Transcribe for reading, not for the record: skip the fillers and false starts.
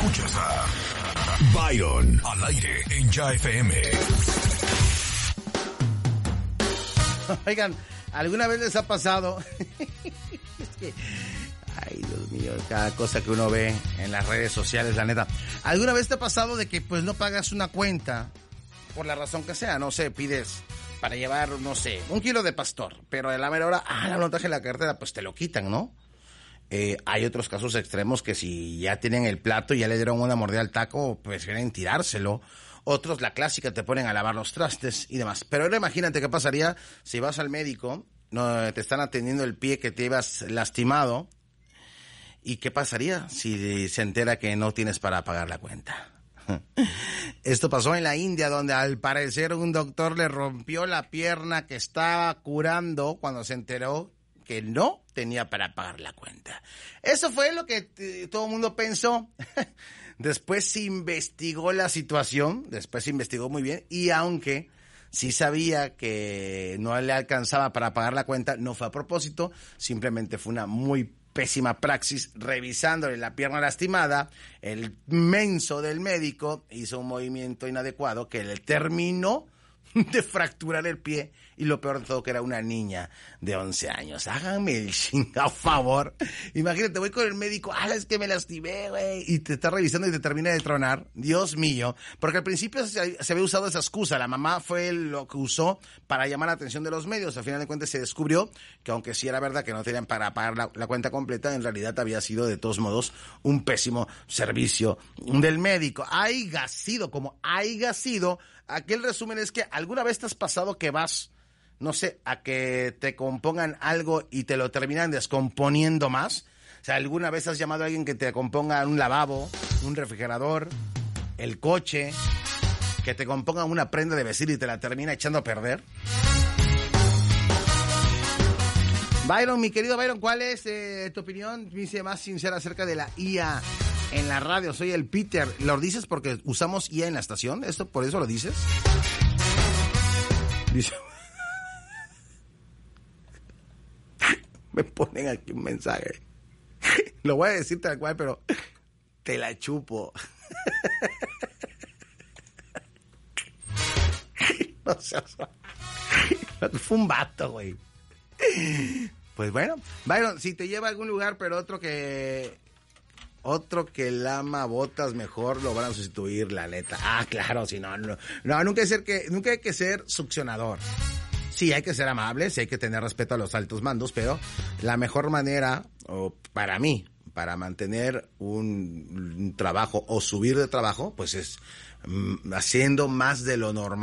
Escuchas a Byron al aire en Ya FM. Oigan, ¿alguna vez les ha pasado? Es que, ay, Dios mío, cada cosa que uno ve en las redes sociales, la neta. ¿Alguna vez te ha pasado de que pues no pagas una cuenta por la razón que sea? No sé, pides para llevar, no sé, 1 kilo de pastor, pero a la mera hora, no traje la cartera, pues te lo quitan, ¿no? Hay otros casos extremos que si ya tienen el plato y ya le dieron una mordida al taco, prefieren tirárselo. Otros, la clásica, te ponen a lavar los trastes y demás. Pero ahora imagínate qué pasaría si vas al médico, no te están atendiendo el pie que te ibas lastimado, y qué pasaría si se entera que no tienes para pagar la cuenta. Esto pasó en la India, donde al parecer un doctor le rompió la pierna que estaba curando cuando se enteró que no tenía para pagar la cuenta. Eso fue lo que todo el mundo pensó. Después se investigó la situación, después se investigó muy bien, y aunque sí sabía que no le alcanzaba para pagar la cuenta, no fue a propósito, simplemente fue una muy pésima praxis. Revisándole la pierna lastimada, el menso del médico hizo un movimiento inadecuado que le terminó de fracturar el pie, y lo peor de todo que era una niña de 11 años. Háganme el chingado favor. Imagínate, voy con el médico, es que me lastimé, güey, y te está revisando y te termina de tronar. Dios mío. Porque al principio se había usado esa excusa. La mamá fue lo que usó para llamar la atención de los medios. Al final de cuentas se descubrió que aunque sí era verdad que no tenían para pagar la cuenta completa, en realidad había sido de todos modos un pésimo servicio del médico. Haiga sido como haiga sido. Aquel resumen es que alguna vez te has pasado que vas, no sé, a que te compongan algo y te lo terminan descomponiendo más. O sea, ¿alguna vez has llamado a alguien que te componga un lavabo, un refrigerador, el coche, que te compongan una prenda de vestir y te la termina echando a perder? Byron, mi querido Byron, ¿cuál es tu opinión más sincera acerca de la IA en la radio? Soy el Peter. ¿Lo dices porque usamos IA en la estación? ¿Esto por eso lo dices? Dice... Me ponen aquí un mensaje. Lo voy a decir tal cual, pero te la chupo. No seas... Fue un vato, güey. Pues bueno, Byron, si te lleva a algún lugar, pero otro que lama botas mejor lo van a sustituir, la neta. Claro, si no, nunca hay que ser succionador. Sí, hay que ser amable, sí hay que tener respeto a los altos mandos, pero la mejor manera, para mí, para mantener un trabajo o subir de trabajo, pues es haciendo más de lo normal.